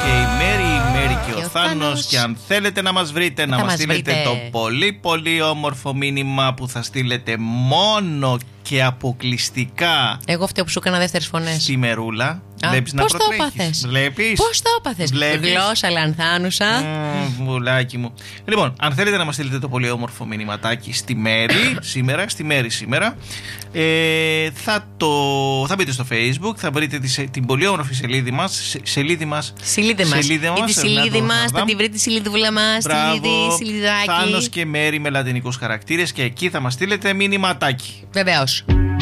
και η Μέρη και ο Θάνος. Και αν θέλετε να μας βρείτε, να μας στείλετε το πολύ πολύ όμορφο μήνυμα που θα στείλετε μόνο και αποκλειστικά. Εγώ φταίω που σου έκανα δεύτερες φωνές. Στη Μερούλα. Βλέπεις να προτρέχεις. Πώς το έπαθες. Γλώσσα λανθάνουσα. Βουλάκι μου. Λοιπόν, αν θέλετε να μας στείλετε το πολύ όμορφο μηνυματάκι στη Μέρη σήμερα, θα μπείτε στο Facebook, θα βρείτε την πολύ όμορφη σελίδα μας. Σελίδα μας. Τη σελίδα μας, θα τη βρείτε τη σελίδα μας. Θάνος και Μέρη με λατινικούς χαρακτήρες και εκεί θα μας στείλετε μηνυματάκι. Βεβαίως.